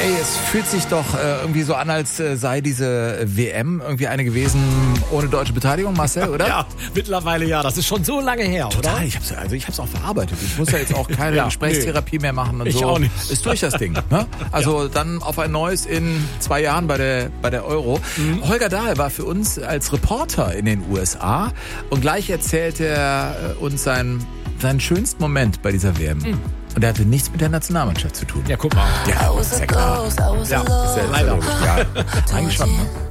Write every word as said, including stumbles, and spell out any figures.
Ey, es fühlt sich doch äh, irgendwie so an, als äh, sei diese W M irgendwie eine gewesen ohne deutsche Beteiligung, Marcel, oder? Ja, mittlerweile ja. Das ist schon so lange her, Total. oder? Ich hab's, also ich hab's auch verarbeitet. Ich muss ja jetzt auch keine Ja, Gesprächstherapie nee. mehr machen und Ich so. auch nicht. Ist durch das Ding. Ne? Also ja. Dann auf ein neues in zwei Jahren bei der, bei der Euro. Mhm. Holger Dahl war für uns als Reporter in den U S A und gleich erzählt er uns seinen, seinen schönsten Moment bei dieser W M. Mhm. Und der hatte nichts mit der Nationalmannschaft zu tun. Ja, guck mal. Ja, ist ja klar. Ja, ist ja leider. logisch. Ja, eigentlich schon, ne?